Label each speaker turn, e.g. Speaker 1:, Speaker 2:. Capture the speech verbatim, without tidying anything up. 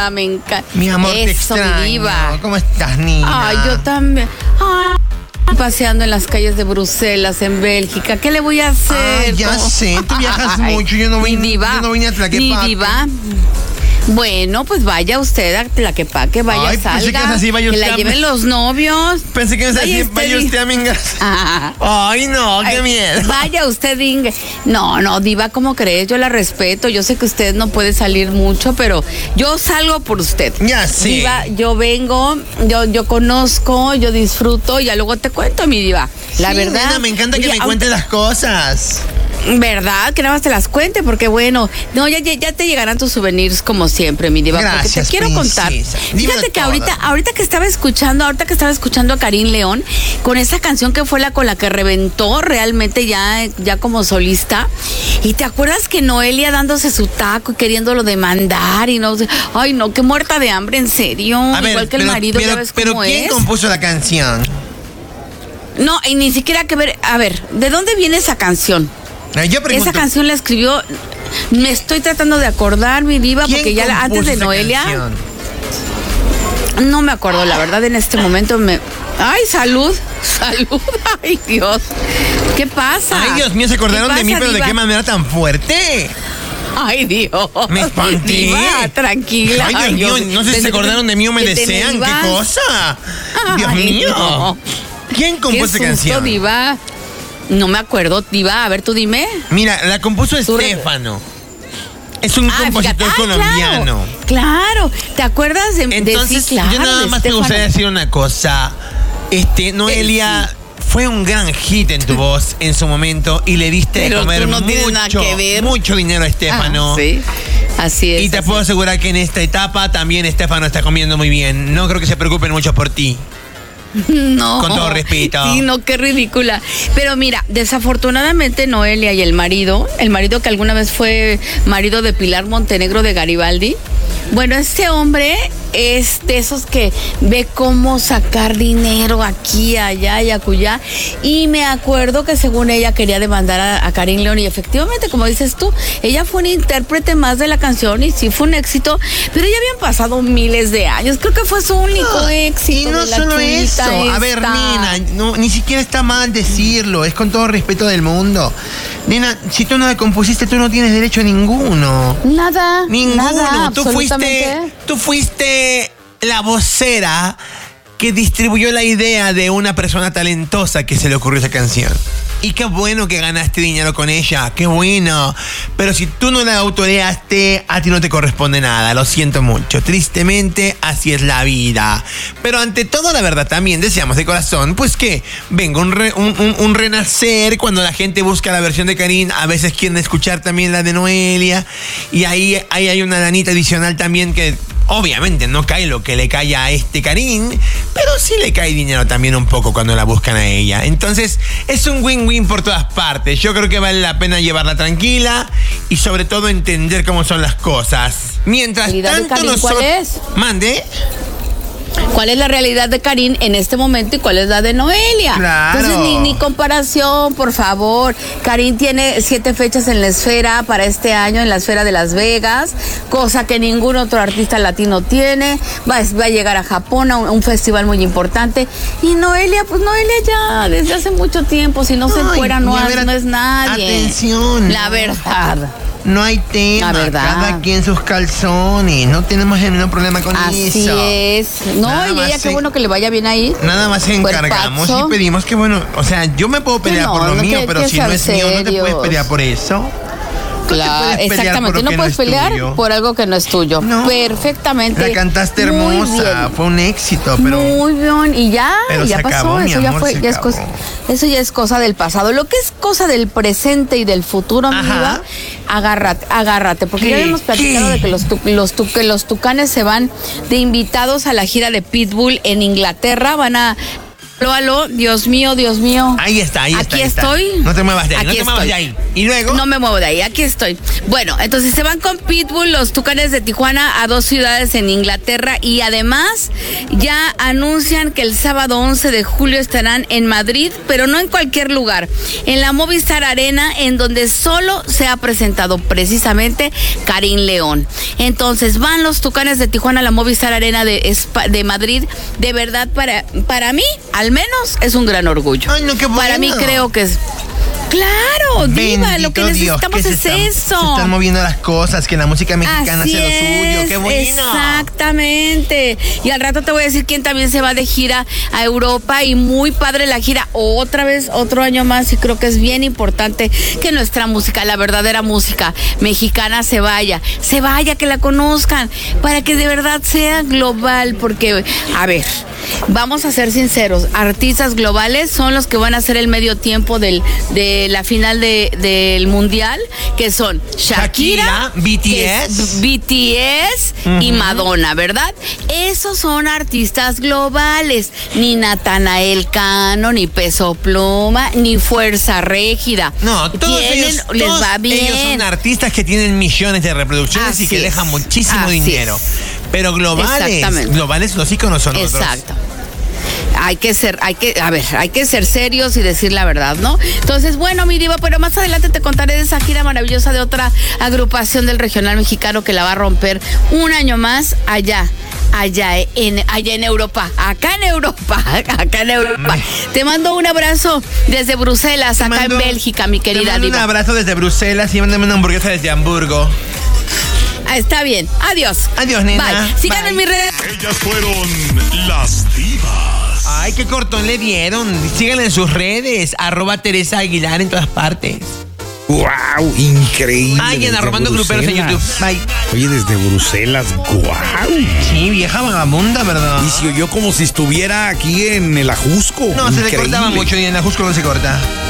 Speaker 1: diva, me encanta.
Speaker 2: Mi amor,
Speaker 1: eso,
Speaker 2: te extraño.
Speaker 1: Mi diva.
Speaker 2: ¿Cómo estás, Nina?
Speaker 1: Ay, yo también. Ay, paseando en las calles de Bruselas, en Bélgica. ¿Qué le voy a hacer?
Speaker 2: Ay, ya
Speaker 1: ¿Cómo?
Speaker 2: sé, tú viajas
Speaker 1: Ay,
Speaker 2: mucho. Yo no
Speaker 1: mi
Speaker 2: vine,
Speaker 1: diva,
Speaker 2: yo no vine a Tlaquepaque.
Speaker 1: Mi diva. Bueno, pues vaya usted a Tlaquepaque, vaya,
Speaker 2: Ay,
Speaker 1: salga,
Speaker 2: pensé que ibas así, vaya
Speaker 1: que
Speaker 2: usted
Speaker 1: la
Speaker 2: a-
Speaker 1: lleven los novios.
Speaker 2: Pensé que ibas a
Speaker 1: Vaya
Speaker 2: decir,
Speaker 1: usted
Speaker 2: vaya
Speaker 1: y-
Speaker 2: usted a Mingas.
Speaker 1: Ah.
Speaker 2: Ay, no, qué
Speaker 1: Ay,
Speaker 2: miedo.
Speaker 1: Vaya usted, Inge. No, no, diva, ¿cómo crees? Yo la respeto. Yo sé que usted no puede salir mucho, pero yo salgo por usted.
Speaker 2: Ya sé.
Speaker 1: Diva, yo vengo, yo, yo conozco, yo disfruto y ya luego te cuento, mi diva. La
Speaker 2: Sí,
Speaker 1: verdad.
Speaker 2: nena, me encanta que
Speaker 1: oye,
Speaker 2: me cuentes las cosas.
Speaker 1: ¿Verdad? Que nada más te las cuente, porque bueno, no, ya, ya, ya te llegarán tus souvenirs como siempre, mi diva.
Speaker 2: Gracias,
Speaker 1: porque te quiero contar.
Speaker 2: princesa. Dímelo
Speaker 1: Fíjate que
Speaker 2: todo.
Speaker 1: ahorita, ahorita que estaba escuchando, ahorita que estaba escuchando a Karin León, con esa canción que fue la con la que reventó realmente ya, ya como solista. Y te acuerdas que Noelia dándose su taco y queriéndolo demandar y no sé. Ay, no, qué muerta de hambre, en serio.
Speaker 2: A ver,
Speaker 1: Igual que el
Speaker 2: pero,
Speaker 1: marido,
Speaker 2: pero,
Speaker 1: ya ves
Speaker 2: pero
Speaker 1: cómo
Speaker 2: ¿quién
Speaker 1: es.
Speaker 2: compuso la canción?
Speaker 1: No, y ni siquiera que ver. A ver, ¿de dónde viene esa canción?
Speaker 2: Eh, Yo pregunto,
Speaker 1: Esa canción la escribió, me estoy tratando de acordar, mi diva,
Speaker 2: ¿quién
Speaker 1: porque ya la- antes
Speaker 2: compuso
Speaker 1: de
Speaker 2: esa
Speaker 1: Noelia,
Speaker 2: canción?
Speaker 1: no me acuerdo, la verdad, en este momento me... Ay, salud, salud, ay, Dios. ¿Qué pasa?
Speaker 2: Ay, Dios mío, se acordaron
Speaker 1: ¿Qué
Speaker 2: de mí,
Speaker 1: pasa,
Speaker 2: pero ¿de
Speaker 1: diva?
Speaker 2: qué manera tan fuerte?
Speaker 1: Ay, Dios.
Speaker 2: Me espanté.
Speaker 1: Diva, tranquila.
Speaker 2: Ay, Dios mío, no sé si se acordaron de mí o me
Speaker 1: que te
Speaker 2: desean.
Speaker 1: ibas.
Speaker 2: ¿Qué cosa? Dios
Speaker 1: Ay,
Speaker 2: mío.
Speaker 1: no.
Speaker 2: ¿Quién
Speaker 1: ¿Qué
Speaker 2: compuso esa
Speaker 1: susto,
Speaker 2: canción?
Speaker 1: diva? No me acuerdo, diva, a ver, tú dime.
Speaker 2: Mira, la compuso
Speaker 1: Tú re-
Speaker 2: Estefano. Es un
Speaker 1: Ah,
Speaker 2: compositor
Speaker 1: fíjate. Ah,
Speaker 2: colombiano.
Speaker 1: Claro, claro. ¿Te acuerdas de, de
Speaker 2: Entonces,
Speaker 1: sí, claro,
Speaker 2: yo nada
Speaker 1: de
Speaker 2: más me
Speaker 1: Estefano?
Speaker 2: gustaría decir una cosa. Este, Noelia fue un gran hit en tu voz en su momento y le diste de
Speaker 1: Pero tú
Speaker 2: comer
Speaker 1: no tienes nada
Speaker 2: mucho,
Speaker 1: que ver.
Speaker 2: mucho dinero a Estefano.
Speaker 1: Ah, sí, así es.
Speaker 2: Y te
Speaker 1: así
Speaker 2: puedo
Speaker 1: es.
Speaker 2: asegurar que en esta etapa también Estefano está comiendo muy bien. No creo que se preocupen mucho por ti.
Speaker 1: No.
Speaker 2: Con todo respeto.
Speaker 1: Sí, no, qué ridícula. Pero mira, desafortunadamente Noelia y el marido, el marido que alguna vez fue marido de Pilar Montenegro de Garibaldi, bueno, este hombre es de esos que ve cómo sacar dinero aquí, allá y acullá. Y me acuerdo que según ella quería demandar a, a Karin León y efectivamente, como dices tú, ella fue una intérprete más de la canción y sí fue un éxito, pero ya habían pasado miles de años. Creo que fue su único
Speaker 2: No,
Speaker 1: éxito.
Speaker 2: Y no
Speaker 1: de la
Speaker 2: solo
Speaker 1: chulita
Speaker 2: eso. A ver,
Speaker 1: esta.
Speaker 2: nena, no, ni siquiera está mal decirlo. Es con todo respeto del mundo. Nena, si tú no la compusiste, tú no tienes derecho a ninguno.
Speaker 1: Nada,
Speaker 2: Ninguno.
Speaker 1: nada,
Speaker 2: tú fuiste,
Speaker 1: absolutamente.
Speaker 2: tú fuiste la vocera que distribuyó la idea de una persona talentosa que se le ocurrió esa canción. Y qué bueno que ganaste dinero con ella, qué bueno. Pero si tú no la autoreaste, a ti no te corresponde nada, lo siento mucho. Tristemente, así es la vida. Pero ante todo, la verdad, también deseamos de corazón, pues que venga un, re- un, un- un renacer cuando la gente busca la versión de Karin. A veces quieren escuchar también la de Noelia. Y ahí, ahí hay una lanita adicional también que... Obviamente no cae lo que le cae a este Karin, pero sí le cae dinero también un poco cuando la buscan a ella. Entonces es un win-win por todas partes. Yo creo que vale la pena llevarla tranquila y sobre todo entender cómo son las cosas. Mientras
Speaker 1: ¿La realidad de
Speaker 2: tanto
Speaker 1: Karin
Speaker 2: nosotros...
Speaker 1: cuál es?
Speaker 2: Mande.
Speaker 1: ¿Cuál es la realidad de Karin en este momento y cuál es la de Noelia?
Speaker 2: Claro.
Speaker 1: Entonces, ni, ni comparación, por favor. Karin tiene siete fechas en la esfera para este año, en la esfera de Las Vegas, cosa que ningún otro artista latino tiene. Va, va a llegar a Japón a un, a un festival muy importante. Y Noelia, pues Noelia ya desde hace mucho tiempo, si no se
Speaker 2: Ay,
Speaker 1: encuera, no,
Speaker 2: y a
Speaker 1: es-
Speaker 2: ver,
Speaker 1: no es nadie.
Speaker 2: atención,
Speaker 1: La
Speaker 2: ¿no?
Speaker 1: verdad.
Speaker 2: No hay tema,
Speaker 1: La verdad.
Speaker 2: cada quien sus calzones. No tenemos el mismo problema con
Speaker 1: Así
Speaker 2: eso.
Speaker 1: es. No,
Speaker 2: Nada
Speaker 1: y
Speaker 2: más
Speaker 1: ella, qué
Speaker 2: se-
Speaker 1: bueno que le vaya bien ahí.
Speaker 2: Nada más encargamos
Speaker 1: Cuerpazo.
Speaker 2: y pedimos que, bueno, o sea, yo me puedo pelear
Speaker 1: no,
Speaker 2: por lo
Speaker 1: no
Speaker 2: mío,
Speaker 1: que-
Speaker 2: pero
Speaker 1: que
Speaker 2: si no es
Speaker 1: sean
Speaker 2: mío, no te puedes
Speaker 1: serios.
Speaker 2: pelear por eso. No te
Speaker 1: Claro,
Speaker 2: puedes pelear
Speaker 1: exactamente.
Speaker 2: por lo
Speaker 1: No
Speaker 2: que
Speaker 1: puedes
Speaker 2: es
Speaker 1: pelear
Speaker 2: tuyo.
Speaker 1: por algo que no es tuyo.
Speaker 2: No.
Speaker 1: Perfectamente.
Speaker 2: La cantaste
Speaker 1: Muy
Speaker 2: hermosa,
Speaker 1: bien.
Speaker 2: fue un éxito, pero
Speaker 1: Muy bien, y ya,
Speaker 2: Pero
Speaker 1: ya
Speaker 2: se
Speaker 1: pasó,
Speaker 2: acabó, mi
Speaker 1: eso ya
Speaker 2: amor,
Speaker 1: fue,
Speaker 2: se
Speaker 1: ya es
Speaker 2: acabó.
Speaker 1: cosa, eso ya es cosa del pasado. Lo que es cosa del presente y del futuro, mi
Speaker 2: Ajá.
Speaker 1: diva, agárrate, agárrate, porque
Speaker 2: ¿Qué?
Speaker 1: ya habíamos platicado
Speaker 2: ¿Qué?
Speaker 1: de que los, tu- los, tu- que los tucanes se van de invitados a la gira de Pitbull en Inglaterra, van a Aló, aló, Dios mío, Dios mío.
Speaker 2: Ahí está, ahí está.
Speaker 1: Aquí
Speaker 2: ahí está.
Speaker 1: estoy.
Speaker 2: No te muevas de ahí,
Speaker 1: Aquí
Speaker 2: no te muevas
Speaker 1: estoy.
Speaker 2: de ahí. Y luego.
Speaker 1: No me muevo de ahí, aquí estoy. Bueno, entonces se van con Pitbull los Tucanes de Tijuana a dos ciudades en Inglaterra y además ya anuncian que el sábado once de julio estarán en Madrid, pero no en cualquier lugar, en la Movistar Arena, en donde solo se ha presentado precisamente Karim León. Entonces van los Tucanes de Tijuana a la Movistar Arena de, de Madrid. De verdad, para, para mí, al menos, es un gran orgullo.
Speaker 2: Ay, no, qué bueno.
Speaker 1: Para mí creo que es... Claro, diva,
Speaker 2: Bendito
Speaker 1: lo que necesitamos
Speaker 2: Dios, que
Speaker 1: es
Speaker 2: se están,
Speaker 1: eso.
Speaker 2: Se están moviendo las cosas, que la música mexicana
Speaker 1: Así
Speaker 2: hace lo suyo.
Speaker 1: es,
Speaker 2: ¡Qué bueno!
Speaker 1: Exactamente. Y al rato te voy a decir quién también se va de gira a Europa y muy padre la gira. Otra vez, otro año más y creo que es bien importante que nuestra música, la verdadera música mexicana se vaya. Se vaya, que la conozcan, para que de verdad sea global. Porque, a ver, vamos a ser sinceros, artistas globales son los que van a hacer el medio tiempo del, de la final de, del mundial, que son Shakira,
Speaker 2: Shakira, B T S,
Speaker 1: B T S uh-huh. y Madonna, ¿verdad? Esos son artistas globales. Ni Natanael Cano, ni Peso Pluma, ni Fuerza Régida.
Speaker 2: No, todos
Speaker 1: Tienen,
Speaker 2: ellos,
Speaker 1: les
Speaker 2: todos
Speaker 1: va bien.
Speaker 2: ellos son artistas que tienen millones de reproducciones
Speaker 1: Así
Speaker 2: y que
Speaker 1: es.
Speaker 2: dejan muchísimo
Speaker 1: Así
Speaker 2: dinero.
Speaker 1: es.
Speaker 2: Pero globales, globales los íconos son otros.
Speaker 1: Exacto. Hay que ser, hay que, a ver, hay que ser serios y decir la verdad, ¿no? Entonces, bueno, mi diva, pero más adelante te contaré de esa gira maravillosa de otra agrupación del regional mexicano que la va a romper un año más allá. Allá en, allá en Europa, acá en Europa, acá en Europa. Te mando un abrazo desde Bruselas, acá mando, en Bélgica, mi querida
Speaker 2: te mando
Speaker 1: diva.
Speaker 2: Un abrazo desde Bruselas y mándame una hamburguesa desde Hamburgo.
Speaker 1: Ah, está bien. Adiós.
Speaker 2: Adiós, nena.
Speaker 1: Bye. Síganme en mis redes.
Speaker 3: Ellas fueron las divas.
Speaker 2: Ay, qué cortón le dieron. Síganla en sus redes. Arroba Teresa Aguilar en todas partes.
Speaker 4: ¡Wow! Increíble.
Speaker 2: Ay, en Arrobando Gruperos en YouTube. Bye.
Speaker 4: Oye, desde Bruselas, ¡guau!
Speaker 2: Sí, vieja vagabunda, ¿verdad?
Speaker 4: Y se oyó como si estuviera aquí en el Ajusco.
Speaker 2: No,
Speaker 4: Increíble.
Speaker 2: se le cortaba mucho y en el Ajusco no se corta.